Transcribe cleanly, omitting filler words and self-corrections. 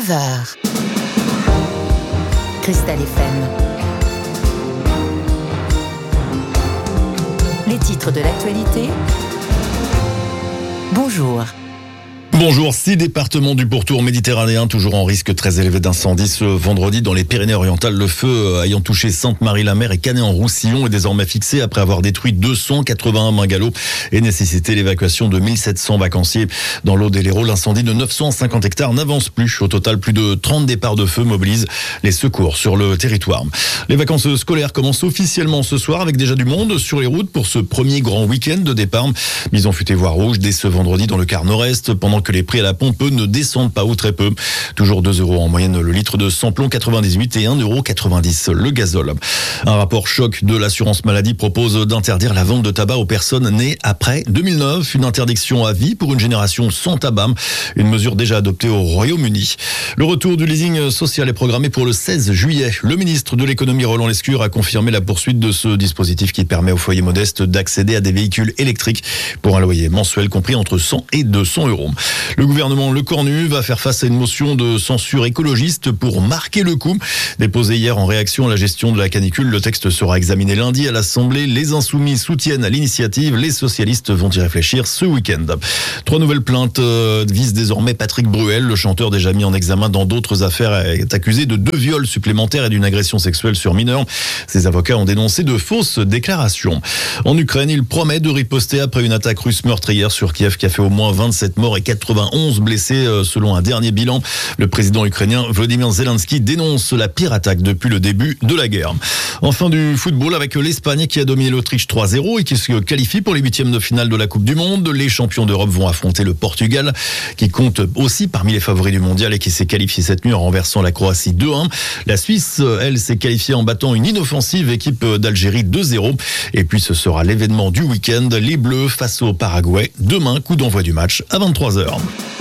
9h. Cristal FM. Les titres de l'actualité. Bonjour. Bonjour, 6 départements du pourtour méditerranéen toujours en risque très élevé d'incendie ce vendredi dans les Pyrénées-Orientales. Le feu ayant touché Sainte-Marie-la-Mer et Canet-en-Roussillon est désormais fixé après avoir détruit 281 bungalows et nécessité l'évacuation de 1700 vacanciers. Dans l'Aude et l'Hérault, l'incendie de 950 hectares n'avance plus. Au total, plus de 30 départs de feu mobilisent les secours sur le territoire. Les vacances scolaires commencent officiellement ce soir avec déjà du monde sur les routes pour ce premier grand week-end de départ. Mise en futaie voie rouge dès ce vendredi dans le quart nord-est pendant que les prix à la pompe ne descendent pas ou très peu. Toujours 2 € en moyenne le litre de samplon 98 et 1,90 € le gazole. Un rapport choc de l'assurance maladie propose d'interdire la vente de tabac aux personnes nées après 2009. Une interdiction à vie pour une génération sans tabac. Une mesure déjà adoptée au Royaume-Uni. Le retour du leasing social est programmé pour le 16 juillet. Le ministre de l'économie Roland Lescure a confirmé la poursuite de ce dispositif qui permet aux foyers modestes d'accéder à des véhicules électriques pour un loyer mensuel compris entre 100 et 200 €. Le gouvernement Le Cornu va faire face à une motion de censure écologiste pour marquer le coup. Déposé hier en réaction à la gestion de la canicule, le texte sera examiné lundi à l'Assemblée. Les Insoumis soutiennent l'initiative. Les socialistes vont y réfléchir ce week-end. 3 nouvelles plaintes visent désormais Patrick Bruel. Le chanteur déjà mis en examen dans d'autres affaires est accusé de 2 viols supplémentaires et d'une agression sexuelle sur mineurs. Ses avocats ont dénoncé de fausses déclarations. En Ukraine, il promet de riposter après une attaque russe meurtrière sur Kiev qui a fait au moins 27 morts et 91 blessés selon un dernier bilan. Le président ukrainien Volodymyr Zelensky dénonce la pire attaque depuis le début de la guerre. Enfin du football avec l'Espagne qui a dominé l'Autriche 3-0 et qui se qualifie pour les 8e de finale de la Coupe du Monde. Les champions d'Europe vont affronter le Portugal qui compte aussi parmi les favoris du mondial et qui s'est qualifié cette nuit en renversant la Croatie 2-1. La Suisse, elle, s'est qualifiée en battant une inoffensive équipe d'Algérie 2-0. Et puis ce sera l'événement du week-end, les Bleus face au Paraguay. Demain, coup d'envoi du match à 23h.